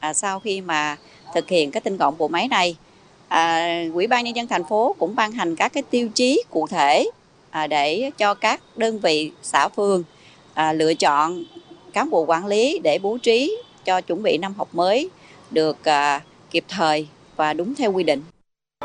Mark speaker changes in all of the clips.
Speaker 1: sau khi mà thực hiện cái tinh gọn bộ máy này, Ủy ban Nhân dân thành phố cũng ban hành các cái tiêu chí cụ thể để cho các đơn vị xã phường lựa chọn cán bộ quản lý để bố trí cho chuẩn bị năm học mới được kịp thời và đúng theo quy định.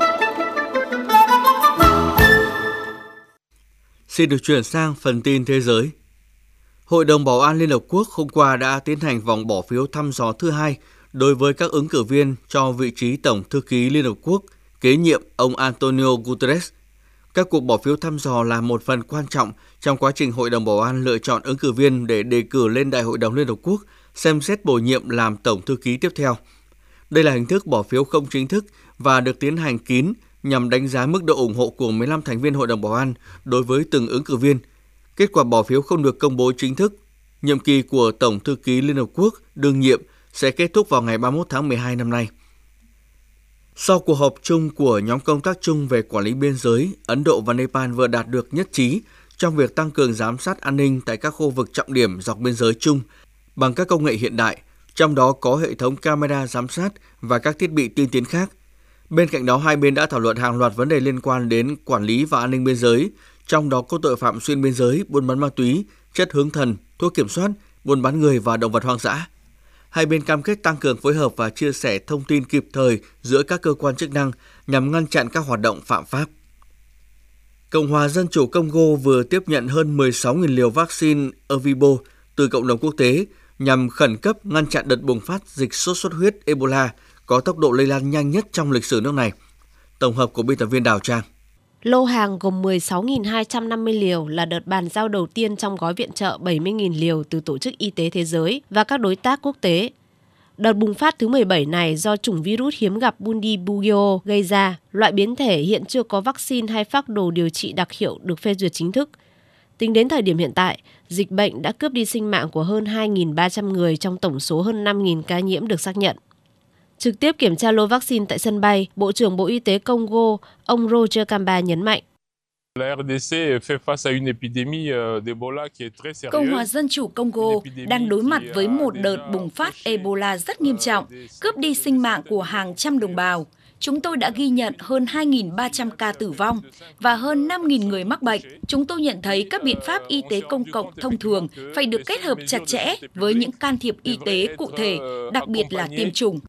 Speaker 2: Xin được chuyển sang phần tin thế giới. Hội đồng Bảo an Liên Hợp Quốc hôm qua đã tiến hành vòng bỏ phiếu thăm dò thứ hai đối với các ứng cử viên cho vị trí Tổng thư ký Liên Hợp Quốc kế nhiệm ông Antonio Guterres. Các cuộc bỏ phiếu thăm dò là một phần quan trọng trong quá trình Hội đồng Bảo an lựa chọn ứng cử viên để đề cử lên Đại hội đồng Liên Hợp Quốc xem xét bổ nhiệm làm Tổng thư ký tiếp theo. Đây là hình thức bỏ phiếu không chính thức và được tiến hành kín nhằm đánh giá mức độ ủng hộ của 15 thành viên Hội đồng Bảo an đối với từng ứng cử viên. Kết quả bỏ phiếu không được công bố chính thức. Nhiệm kỳ của Tổng thư ký Liên Hợp Quốc đương nhiệm sẽ kết thúc vào ngày 31 tháng 12 năm nay. Sau cuộc họp chung của nhóm công tác chung về quản lý biên giới, Ấn Độ và Nepal vừa đạt được nhất trí trong việc tăng cường giám sát an ninh tại các khu vực trọng điểm dọc biên giới chung bằng các công nghệ hiện đại, trong đó có hệ thống camera giám sát và các thiết bị tiên tiến khác. Bên cạnh đó, hai bên đã thảo luận hàng loạt vấn đề liên quan đến quản lý và an ninh biên giới, trong đó có tội phạm xuyên biên giới, buôn bán ma túy, chất hướng thần, thuốc kiểm soát, buôn bán người và động vật hoang dã. Hai bên cam kết tăng cường phối hợp và chia sẻ thông tin kịp thời giữa các cơ quan chức năng nhằm ngăn chặn các hoạt động phạm pháp. Cộng hòa Dân chủ Congo vừa tiếp nhận hơn 16.000 liều vaccine Ervebo từ cộng đồng quốc tế nhằm khẩn cấp ngăn chặn đợt bùng phát dịch sốt xuất huyết Ebola có tốc độ lây lan nhanh nhất trong lịch sử nước này. Tổng hợp của biên tập viên Đào Trang.
Speaker 3: Lô hàng gồm 16.250 liều là đợt bàn giao đầu tiên trong gói viện trợ 70.000 liều từ Tổ chức Y tế Thế giới và các đối tác quốc tế. Đợt bùng phát thứ 17 này do chủng virus hiếm gặp Bundibugyo gây ra, loại biến thể hiện chưa có vaccine hay phác đồ điều trị đặc hiệu được phê duyệt chính thức. Tính đến thời điểm hiện tại, dịch bệnh đã cướp đi sinh mạng của hơn 2.300 người trong tổng số hơn 5.000 ca nhiễm được xác nhận. Trực tiếp kiểm tra lô vaccine tại sân bay, Bộ trưởng Bộ Y tế Congo, ông Roger Kamba nhấn mạnh.
Speaker 4: Cộng hòa Dân chủ Congo đang đối mặt với một đợt bùng phát Ebola rất nghiêm trọng, cướp đi sinh mạng của hàng trăm đồng bào. Chúng tôi đã ghi nhận hơn 2.300 ca tử vong và hơn 5.000 người mắc bệnh. Chúng tôi nhận thấy các biện pháp y tế công cộng thông thường phải được kết hợp chặt chẽ với những can thiệp y tế cụ thể, đặc biệt là tiêm chủng.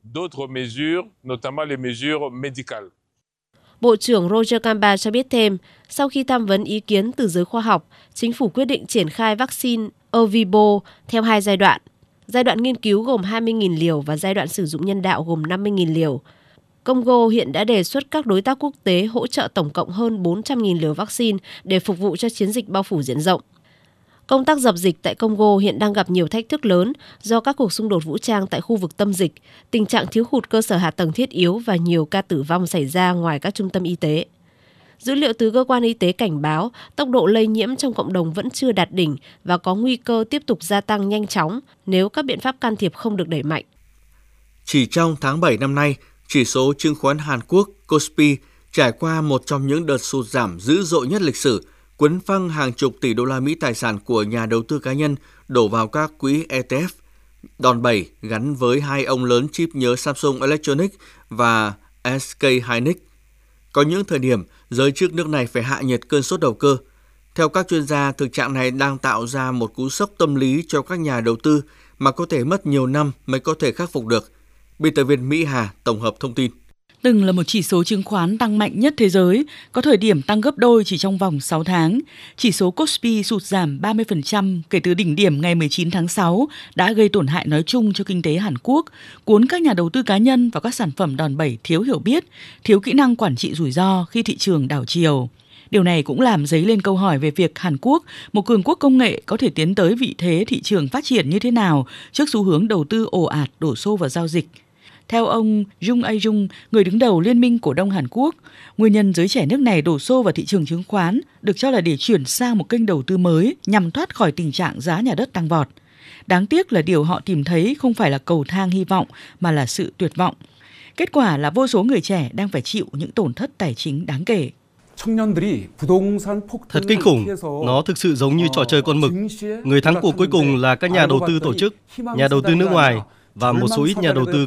Speaker 3: Bộ trưởng Roger Kamba cho biết thêm, sau khi tham vấn ý kiến từ giới khoa học, chính phủ quyết định triển khai vaccine Ervebo theo hai giai đoạn. Giai đoạn nghiên cứu gồm 20.000 liều và giai đoạn sử dụng nhân đạo gồm 50.000 liều. Congo hiện đã đề xuất các đối tác quốc tế hỗ trợ tổng cộng hơn 400.000 liều vaccine để phục vụ cho chiến dịch bao phủ diện rộng. Công tác dập dịch tại Congo hiện đang gặp nhiều thách thức lớn do các cuộc xung đột vũ trang tại khu vực tâm dịch, tình trạng thiếu hụt cơ sở hạ tầng thiết yếu và nhiều ca tử vong xảy ra ngoài các trung tâm y tế. Dữ liệu từ cơ quan y tế cảnh báo tốc độ lây nhiễm trong cộng đồng vẫn chưa đạt đỉnh và có nguy cơ tiếp tục gia tăng nhanh chóng nếu các biện pháp can thiệp không được đẩy mạnh.
Speaker 2: Chỉ trong tháng 7 năm nay, chỉ số chứng khoán Hàn Quốc Kospi trải qua một trong những đợt sụt giảm dữ dội nhất lịch sử, cuốn phăng hàng chục tỷ đô la Mỹ tài sản của nhà đầu tư cá nhân đổ vào các quỹ ETF. Đòn bẩy gắn với hai ông lớn chip nhớ Samsung Electronics và SK Hynix. Có những thời điểm, giới chức nước này phải hạ nhiệt cơn sốt đầu cơ. Theo các chuyên gia, thực trạng này đang tạo ra một cú sốc tâm lý cho các nhà đầu tư mà có thể mất nhiều năm mới có thể khắc phục được. Biên tập viên Mỹ Hà tổng hợp thông tin.
Speaker 5: Từng là một chỉ số chứng khoán tăng mạnh nhất thế giới, có thời điểm tăng gấp đôi chỉ trong vòng 6 tháng. Chỉ số Kospi sụt giảm 30% kể từ đỉnh điểm ngày 19 tháng 6 đã gây tổn hại nói chung cho kinh tế Hàn Quốc, cuốn các nhà đầu tư cá nhân vào các sản phẩm đòn bẩy thiếu hiểu biết, thiếu kỹ năng quản trị rủi ro khi thị trường đảo chiều. Điều này cũng làm dấy lên câu hỏi về việc Hàn Quốc, một cường quốc công nghệ, có thể tiến tới vị thế thị trường phát triển như thế nào trước xu hướng đầu tư ồ ạt đổ xô vào giao dịch. Theo ông Jung A-jung, người đứng đầu Liên minh Cổ đông Hàn Quốc, nguyên nhân giới trẻ nước này đổ xô vào thị trường chứng khoán được cho là để chuyển sang một kênh đầu tư mới nhằm thoát khỏi tình trạng giá nhà đất tăng vọt. Đáng tiếc là điều họ tìm thấy không phải là cầu thang hy vọng mà là sự tuyệt vọng. Kết quả là vô số người trẻ đang phải chịu những tổn thất tài chính đáng kể.
Speaker 6: Thật kinh khủng, nó thực sự giống như trò chơi con mực. Người thắng cuộc cuối cùng là các nhà đầu tư tổ chức, nhà đầu tư nước ngoài và một số ít nhà đầu tư